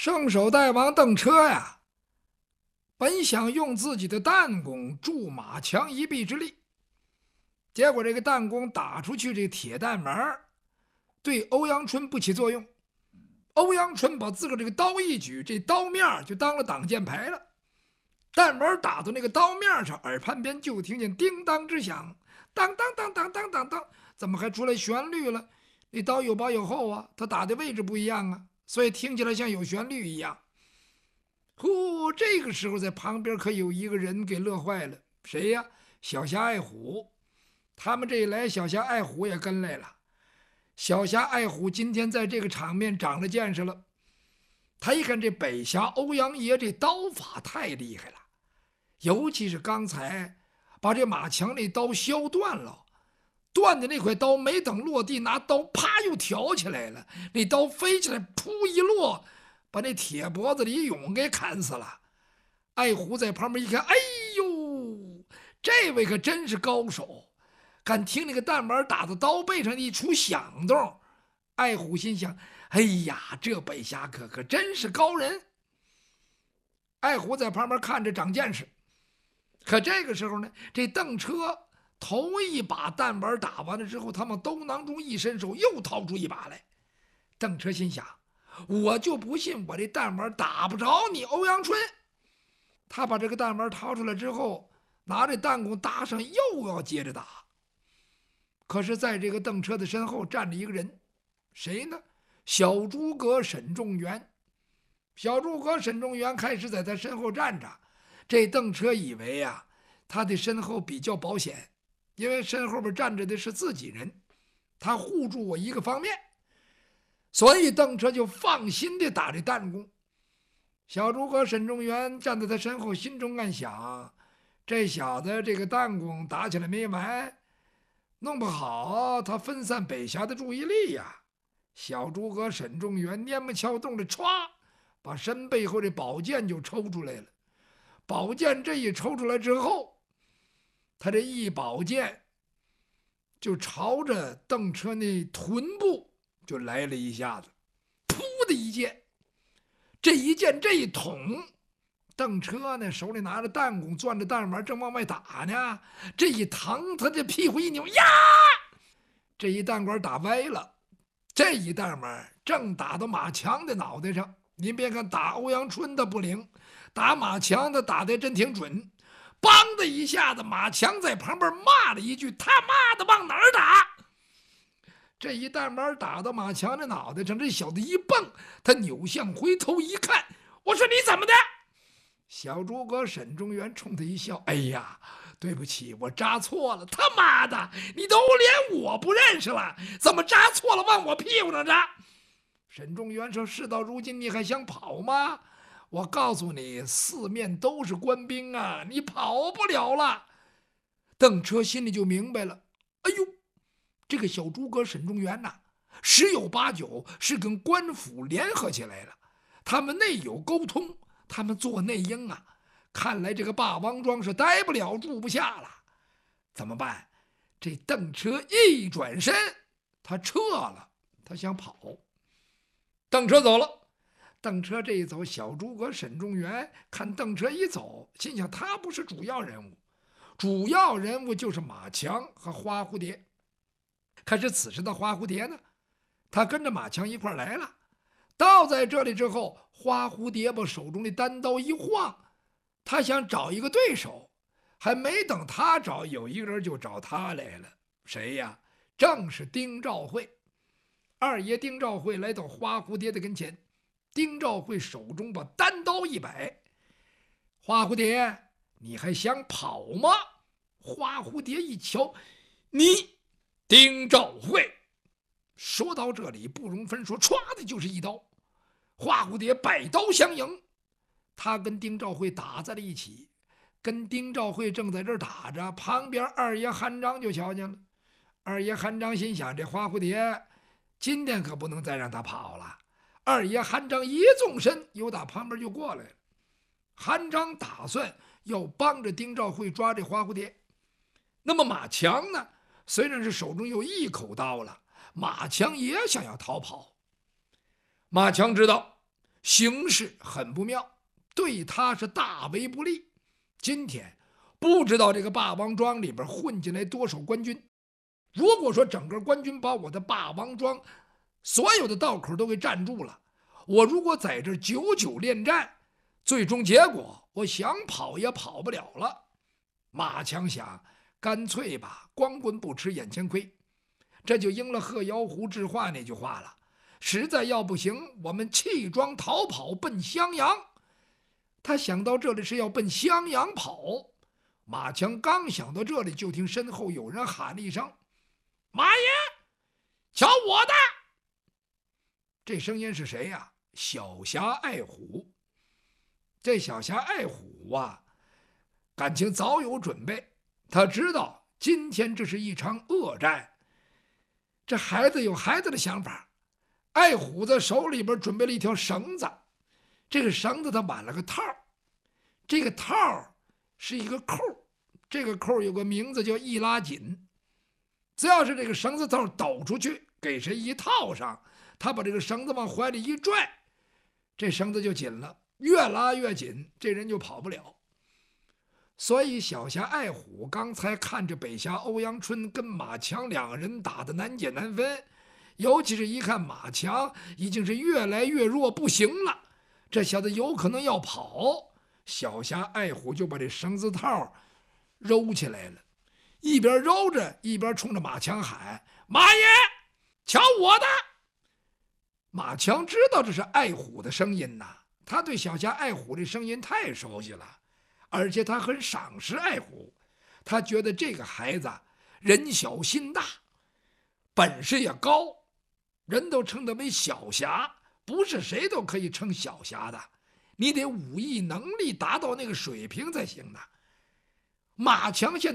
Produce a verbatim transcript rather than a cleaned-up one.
圣手大王邓车呀，本想用自己的弹弓助马强一臂之力，结果这个弹弓打出去，这铁弹丸对欧阳春不起作用。欧阳春把自个这个刀一举，这刀面就当了挡箭牌了。弹丸打到那个刀面上，耳畔边就听见叮当之响，当当当当当当当，怎么还出来旋律了？那刀有薄有厚啊，它打的位置不一样啊，所以听起来像有旋律一样。呼，这个时候在旁边可有一个人给乐坏了，谁呀？小侠爱虎。他们这一来，小侠爱虎也跟来了。小侠爱虎今天在这个场面长了见识了。他一看这北侠欧阳爷这刀法太厉害了，尤其是刚才把这马强那刀削断了，断的那块刀没等落地，拿刀啪又挑起来了，那刀飞起来，噗一落，把那铁脖子李勇给砍死了。爱虎在旁边一看，哎呦，这位可真是高手，敢听那个弹丸打到刀背上一出响动。爱虎心想，哎呀，这北侠可可真是高人。爱虎在旁边看着长见识。可这个时候呢，这邓车头一把弹丸打完了之后，他往兜囊中一伸手，又掏出一把来。邓车心想，我就不信我这弹丸打不着你欧阳春。他把这个弹丸掏出来之后，拿着弹弓搭上，又要接着打。可是在这个邓车的身后站着一个人，谁呢？小诸葛沈仲元。小诸葛沈仲元开始在他身后站着，这邓车以为啊，他的身后比较保险，因为身后边站着的是自己人，他护住我一个方面，所以邓车就放心的打这弹弓。小诸葛沈仲元站在他身后，心中暗想，这小子这个弹弓打起来没完，弄不好他分散北侠的注意力呀。小诸葛沈仲元蔫么敲动着，歘，把身背后这宝剑就抽出来了。宝剑这一抽出来之后，他这一宝剑就朝着邓车那臀部就来了一下子，噗的一剑。这一剑这一捅，邓车呢手里拿着弹弓，攥着弹丸正往外打呢，这一疼，他这屁股一扭，呀，这一弹管打歪了。这一弹丸正打到马强的脑袋上。您别看打欧阳春的不灵，打马强的打得真挺准。梆的一下子，马强在旁边骂了一句，他妈的往哪儿打？这一弹丸打到马强的脑袋上，这小子一蹦，他扭向回头一看，我说你怎么的？小诸葛沈仲元冲他一笑，哎呀，对不起，我扎错了。他妈的，你都连我不认识了，怎么扎错了往我屁股上扎？沈仲元说，事到如今你还想跑吗？我告诉你，四面都是官兵啊，你跑不了了。邓车心里就明白了，哎呦，这个小诸葛沈仲元呐、啊，十有八九是跟官府联合起来了，他们内有沟通，他们做内应啊。看来这个霸王庄是待不了，住不下了。怎么办？这邓车一转身，他撤了，他想跑。邓车走了。邓车这一走，小诸葛沈仲元看邓车一走，心想他不是主要人物，主要人物就是马强和花蝴蝶。可是此时的花蝴蝶呢，他跟着马强一块来了。到在这里之后，花蝴蝶把手中的单刀一晃，他想找一个对手，还没等他找，有一个人就找他来了。谁呀？正是丁兆会。二爷丁兆会来到花蝴蝶的跟前，丁兆会手中把单刀一摆，花蝴蝶，你还想跑吗？花蝴蝶一瞧，你丁兆会。说到这里不容分说，歘的就是一刀，花蝴蝶百刀相迎。他跟丁兆会打在了一起，跟丁兆会正在这儿打着，旁边二爷韩章就瞧见了。二爷韩章心想，这花蝴蝶今天可不能再让他跑了。二爷韩章一纵身，又打旁边就过来了。韩章打算要帮着丁兆会抓这花蝴蝶。那么马强呢，虽然是手中有一口刀了，马强也想要逃跑。马强知道形势很不妙，对他是大为不利。今天不知道这个霸王庄里边混进来多少官军，如果说整个官军把我的霸王庄所有的道口都给占住了，我如果在这久久恋战，最终结果我想跑也跑不了了。马强想，干脆吧，光棍不吃眼前亏，这就应了贺瑶湖智化那句话了，实在要不行，我们弃庄逃跑奔襄阳。他想到这里是要奔襄阳跑，马强刚想到这里，就听身后有人喊了一声：“马爷，瞧我的！”这声音是谁呀？小侠爱虎。这小侠爱虎啊，感情早有准备，他知道今天这是一场恶战。这孩子有孩子的想法，爱虎在手里边准备了一条绳子，这个绳子他挽了个套，这个套是一个扣，这个扣有个名字叫易拉紧。只要是这个绳子套抖出去，给谁一套上，他把这个绳子往怀里一拽，这绳子就紧了，越拉越紧，这人就跑不了。所以小侠爱虎刚才看着北侠欧阳春跟马强两个人打得难解难分，尤其是一看马强已经是越来越弱，不行了，这小子有可能要跑，小侠爱虎就把这绳子套揉起来了，一边揉着一边冲着马强喊：“马爷，瞧我的！”马强知道这是爱虎的声音呐，他对小侠爱虎这声音太熟悉了，而且他很赏识爱虎，他觉得这个孩子人小心大，本事也高，人都称他为小侠，不是谁都可以称小侠的，你得武艺能力达到那个水平才行的。马强现在